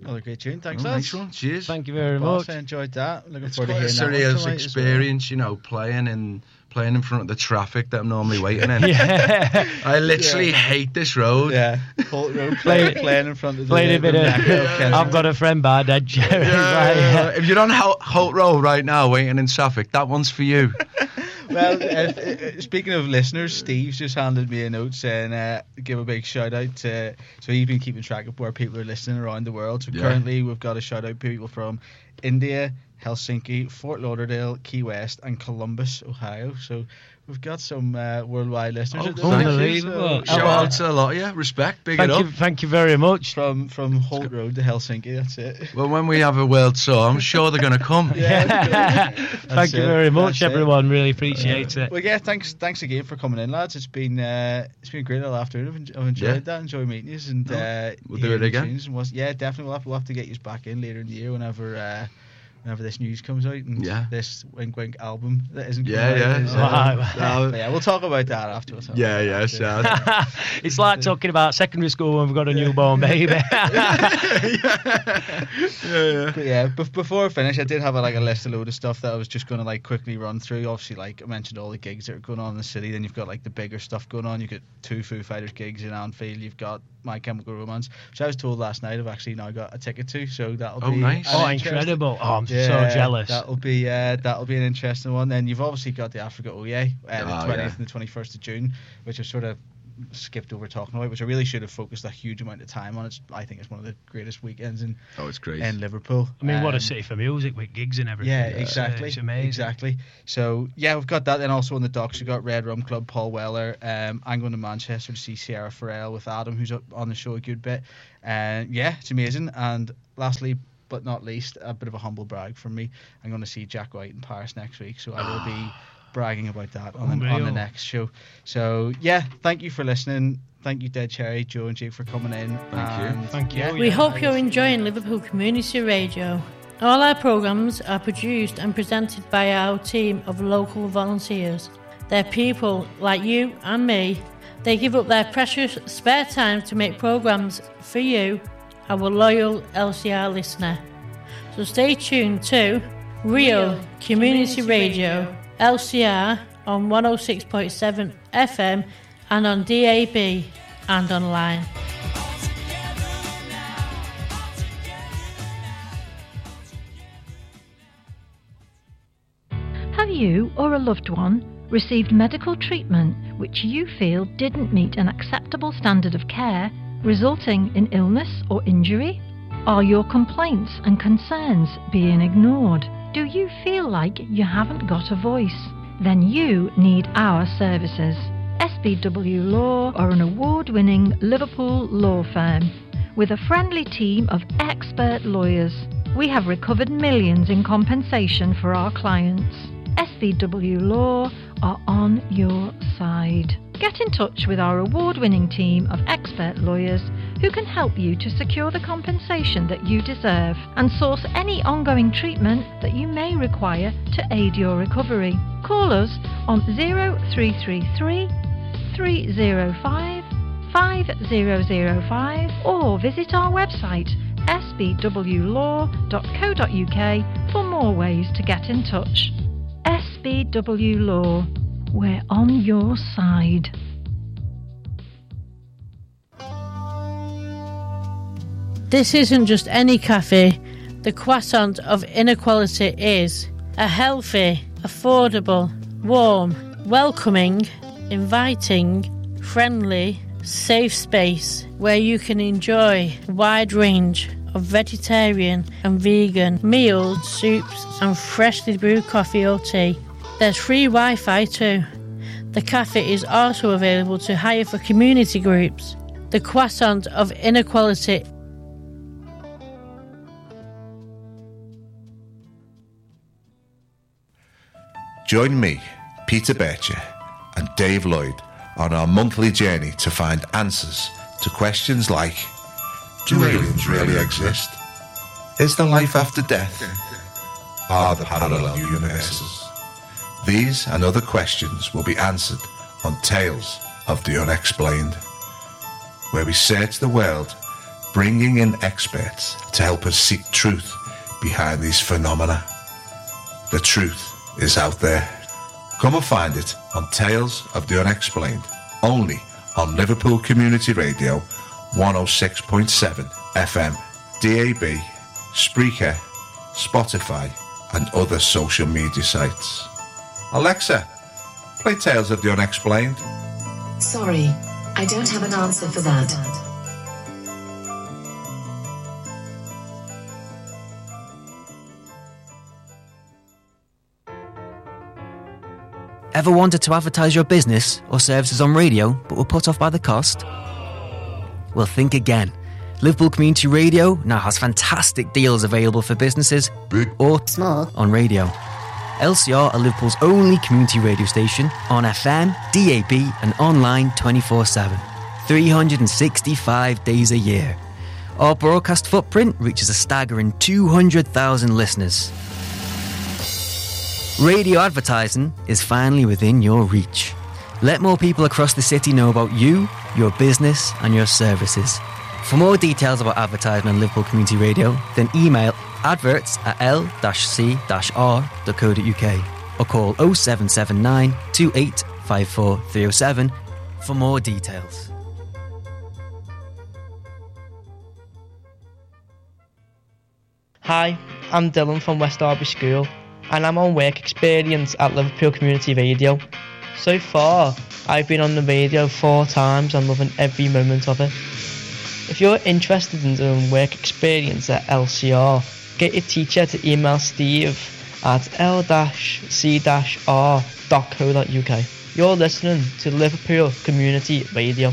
Another great tune. Thanks, Nice lads. one. Cheers. Thank you very Boss, much. I enjoyed that. Looking It's forward to quite a hearing that one surreal tonight as well. experience, you know, playing in front of the traffic that I'm normally waiting in. Yeah. I literally hate this road. Yeah, Holt Road playing in front of the Played a bit of. Kensington. I've got a friend bar dead, Jerry. Yeah. If you're on Holt Road right now waiting in traffic, that one's for you. Well, speaking of listeners, Steve's just handed me a note saying give a big shout out to, so he's been keeping track of where people are listening around the world. So currently we've got a shout out to people from India, Helsinki, Fort Lauderdale, Key West and Columbus, Ohio. So we've got some worldwide listeners. Oh, at the moment. unbelievable. Shout out to a lot of you. Respect. Big it up. Thank you very much. From Holt Road to Helsinki, that's it. Well, when we have a world tour, I'm sure they're going to come. Thank you very much, everyone. Really appreciate it. Well, yeah, thanks again for coming in, lads. It's been a great little afternoon. I've enjoyed that. Enjoyed meeting you, and we'll do it again. Definitely, we'll have to get you back in later in the year whenever this news comes out and this Wink Wink album that isn't coming out. Is, we'll talk about that afterwards. It's like talking about secondary school when we've got a newborn baby. But before I finish, I did have a list of load of stuff that I was just going to quickly run through. Obviously, I mentioned all the gigs that are going on in the city. Then you've got the bigger stuff going on. You've got 2 Foo Fighters gigs in Anfield. You've got My Chemical Romance, which I was told last night I've actually now got a ticket to. So that'll be nice. Incredible. Oh, I'm so jealous. That'll be an interesting one. Then you've obviously got the Africa Oye, the 20th and the 21st of June, which I've sort of skipped over talking about, which I really should have focused a huge amount of time on. I think it's one of the greatest weekends it's great. in Liverpool. I mean, what a city for music with gigs and everything. Yeah, exactly. It's amazing. Exactly. So we've got that. Then also on the docks, we've got Red Rum Club, Paul Weller. I'm going to Manchester to see Sierra Farrell with Adam, who's up on the show a good bit. It's amazing. And lastly, but not least, a bit of a humble brag from me. I'm going to see Jack White in Paris next week, so I will be bragging about that on the next show. So thank you for listening. Thank you, Dead Cherry, Joe and Jake, for coming in. Thank you. We hope you're enjoying Liverpool Community Radio. All our programmes are produced and presented by our team of local volunteers. They're people like you and me. They give up their precious spare time to make programmes for you, our loyal LCR listener. So stay tuned to Real Community Radio, LCR on 106.7 FM and on DAB and online. Have you or a loved one received medical treatment which you feel didn't meet an acceptable standard of care, resulting in illness or injury? Are your complaints and concerns being ignored? Do you feel like you haven't got a voice? Then you need our services. SBW Law are an award-winning Liverpool law firm with a friendly team of expert lawyers. We have recovered millions in compensation for our clients. SBW Law are on your side. Get in touch with our award-winning team of expert lawyers who can help you to secure the compensation that you deserve and source any ongoing treatment that you may require to aid your recovery. Call us on 0333 305 5005 or visit our website sbwlaw.co.uk for more ways to get in touch. SBW Law, we're on your side. This isn't just any cafe. The Croissant of Inequality is a healthy, affordable, warm, welcoming, inviting, friendly, safe space where you can enjoy a wide range of vegetarian and vegan meals, soups and freshly brewed coffee or tea. There's free Wi-Fi too. The cafe is also available to hire for community groups. The Croissant of Inequality. Join me, Peter Bircher, and Dave Lloyd on our monthly journey to find answers to questions like: do aliens really exist? Is there life after death? Are there parallel universes? These and other questions will be answered on Tales of the Unexplained, where we search the world bringing in experts to help us seek truth behind these phenomena. The truth is out there. Come and find it on Tales of the Unexplained, only on Liverpool Community Radio 106.7 FM, DAB, Spreaker, Spotify and other social media sites. Alexa, play Tales of the Unexplained. Sorry, I don't have an answer for that. Ever wanted to advertise your business or services on radio but were put off by the cost? Well, think again. Liverpool Community Radio now has fantastic deals available for businesses, big or small, on radio. LCR are Liverpool's only community radio station on FM, DAB and online 24/7, 365 days a year. Our broadcast footprint reaches a staggering 200,000 listeners. Radio advertising is finally within your reach. Let more people across the city know about you, your business and your services. For more details about advertising on Liverpool Community Radio, then email adverts@l-c-r.co.uk or call 0779 2854 307 for more details. Hi, I'm Dylan from West Derby School and I'm on work experience at Liverpool Community Radio. So far, I've been on the radio 4 times and loving every moment of it. If you're interested in doing work experience at LCR, get your teacher to email Steve at l-c-r.co.uk. You're listening to Liverpool Community Radio.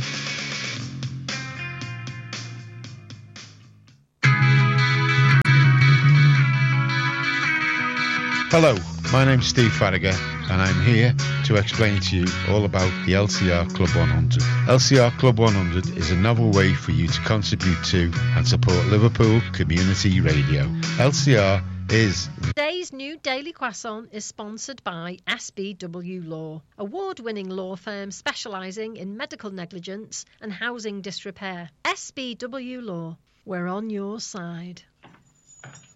Hello, my name's Steve Farragher and I'm here to explain to you all about the LCR Club 100. LCR Club 100 is a novel way for you to contribute to and support Liverpool Community Radio. LCR is... Today's new Daily Croissant is sponsored by SBW Law, award-winning law firm specialising in medical negligence and housing disrepair. SBW Law, we're on your side.